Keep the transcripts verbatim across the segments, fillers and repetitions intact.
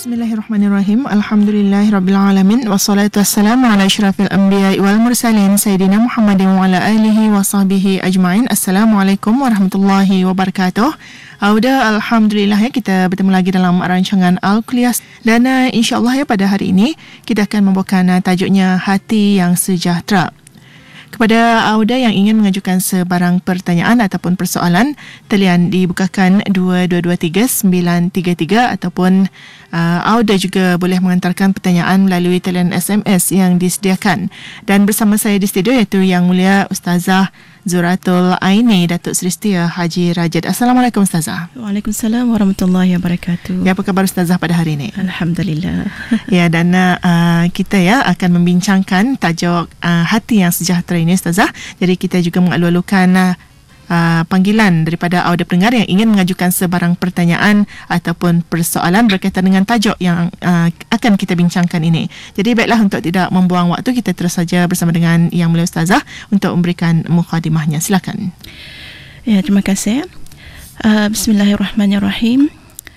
Bismillahirrahmanirrahim. Alhamdulillahirrabbilalamin. Wassalatu wassalamu ala asyrafil anbiya'i wal mursalin Sayyidina Muhammadin wa ala alihi wa sahbihi ajma'in. Assalamualaikum warahmatullahi wabarakatuh. Auda, Alhamdulillah ya, kita bertemu lagi dalam rancangan Al-Kuliah. Dan uh, insyaAllah ya, pada hari ini kita akan membawakan uh, tajuknya Hati yang Sejahtera. Kepada Auda yang ingin mengajukan sebarang pertanyaan ataupun persoalan, talian dibukakan dua dua dua tiga sembilan tiga tiga ataupun uh, Auda juga boleh mengantarkan pertanyaan melalui talian S M S yang disediakan. Dan bersama saya di studio iaitu Yang Mulia Ustazah Zuratul Aini, Datuk Seri Setia Haji Rajid. Assalamualaikum Ustazah. Waalaikumsalam warahmatullahi wabarakatuh. Ya, apa khabar Ustazah pada hari ini? Alhamdulillah. Ya, dan uh, kita ya akan membincangkan tajuk uh, hati yang sejahtera ini Ustazah. Jadi kita juga mengalu-alukan uh, Uh, panggilan daripada audio pendengar yang ingin mengajukan sebarang pertanyaan ataupun persoalan berkaitan dengan tajuk yang uh, akan kita bincangkan ini. Jadi baiklah, untuk tidak membuang waktu, kita terus saja bersama dengan Yang Mulia Ustazah untuk memberikan mukadimahnya. Silakan. Ya, terima kasih. Uh, Bismillahirrahmanirrahim.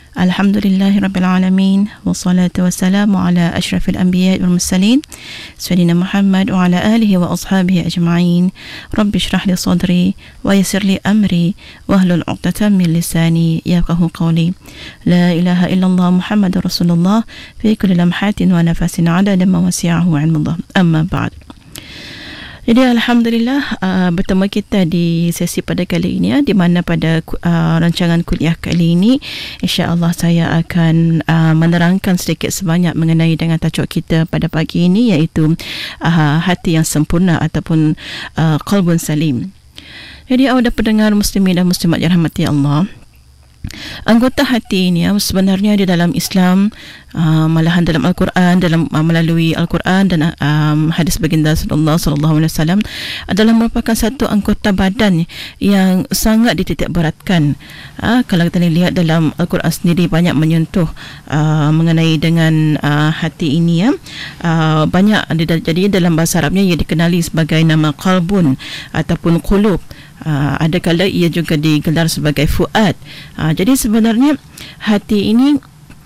Alhamdulillahirrabbilalamin. Wassalatu wassalamu ala asyrafil anbiya'i wal mursalin Sayyidina Muhammad wa ala alihi wa ashabihi ajma'in. Rabbi syrah li sadri wa yassir li amri wahlul 'uqdatam min lisani yafqahu qawli. La ilaha illallah Muhammadur Rasulullah fi kulli lamhatin wa nafasin 'adada ma wasi'ahu 'ilmullah. Amma ba'd. Jadi Alhamdulillah, uh, bertemu kita di sesi pada kali ini, ya, di mana pada uh, rancangan kuliah kali ini insya-Allah saya akan uh, menerangkan sedikit sebanyak mengenai dengan tajuk kita pada pagi ini, iaitu uh, hati yang sempurna ataupun uh, qalbun salim. Jadi awak pendengar muslimin dan muslimat yang dirahmati Allah, anggota hati ini ya, sebenarnya di dalam Islam, uh, malahan dalam Al-Quran, dalam uh, melalui Al-Quran dan um, hadis baginda Rasulullah sallallahu alaihi wasallam, adalah merupakan satu anggota badan yang sangat dititik beratkan. Uh, kalau kita lihat dalam Al-Quran sendiri banyak menyentuh uh, mengenai dengan uh, hati ini ya. Uh, banyak jadi dalam bahasa Arabnya ia dikenali sebagai nama qalbun ataupun qulub. Uh, ada kala ia juga digelar sebagai fuad. Uh, jadi sebenarnya hati ini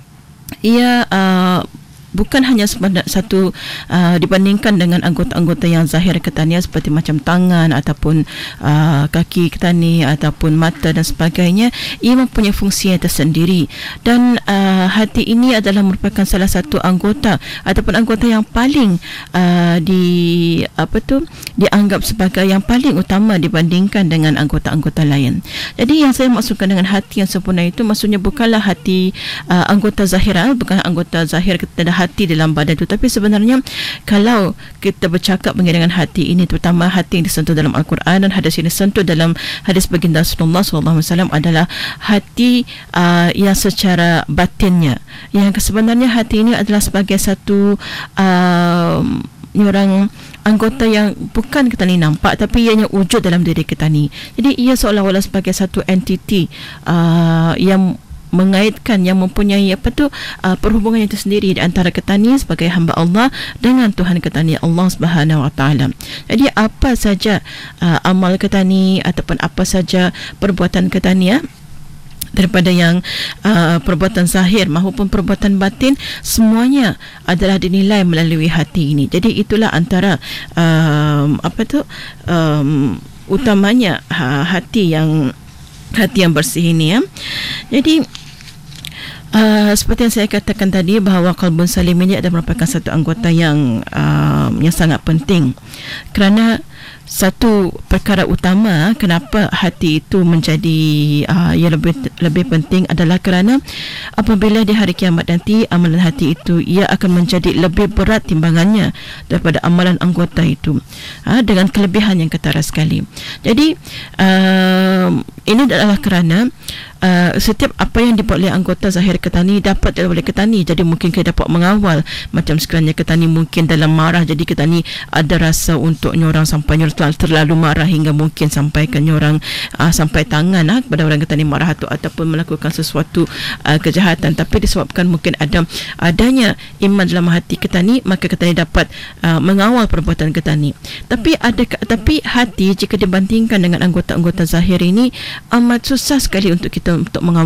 ia uh, bukan hanya satu uh, dibandingkan dengan anggota-anggota yang zahir ketania seperti macam tangan ataupun uh, kaki ketani ataupun mata dan sebagainya. Ia mempunyai fungsi yang tersendiri, dan uh, hati ini adalah merupakan salah satu anggota ataupun anggota yang paling uh, di apa tu dianggap sebagai yang paling utama dibandingkan dengan anggota-anggota lain. Jadi yang saya maksudkan dengan hati yang sempurna itu maksudnya bukanlah hati uh, anggota zahir, bukan anggota zahir kita ada hati dalam badan itu, tapi sebenarnya kalau kita bercakap mengenai dengan hati ini, terutama hati yang disentuh dalam Al-Quran dan hadis yang disentuh dalam hadis baginda Rasulullah sallallahu alaihi wasallam, adalah hati uh, yang secara batinnya, yang sebenarnya hati ini adalah sebagai satu uh, orang anggota yang bukan kita ni nampak, tapi ianya wujud dalam diri kita ni. Jadi ia seolah-olah sebagai satu entiti uh, yang mengaitkan, yang mempunyai apa tu uh, perhubungan yang tersendiri di antara kita ni sebagai hamba Allah dengan Tuhan kita ni, Allah Subhanahu Wa Taala. Jadi apa saja uh, amal kita ni ataupun apa saja perbuatan kita ni ya, daripada yang uh, perbuatan zahir maupun perbuatan batin, semuanya adalah dinilai melalui hati ini. Jadi itulah antara um, apa tu um, utamanya ha, hati yang hati yang bersih ini ya. Jadi Uh, seperti yang saya katakan tadi, bahawa qalbun salim ini adalah merupakan satu anggota yang uh, yang sangat penting, kerana satu perkara utama kenapa hati itu menjadi uh, yang lebih lebih penting adalah kerana apabila di hari kiamat nanti amalan hati itu ia akan menjadi lebih berat timbangannya daripada amalan anggota itu, uh, dengan kelebihan yang ketara sekali. Jadi uh, ini adalah kerana Uh, setiap apa yang dibuat oleh anggota zahir ketani dapat oleh ketani. Jadi mungkin kita dapat mengawal, macam sekiranya ketani mungkin dalam marah, jadi ketani ada rasa untuk nyorang sampai nyorang terlalu marah hingga mungkin sampai ke nyorang uh, sampai tangan uh, kepada orang ketani marah atau ataupun melakukan sesuatu uh, kejahatan. Tapi disebabkan mungkin ada adanya iman dalam hati ketani, maka ketani dapat uh, mengawal perbuatan ketani. Tapi ada tapi hati jika dibandingkan dengan anggota-anggota zahir ini amat susah sekali untuk kita untuk mengawal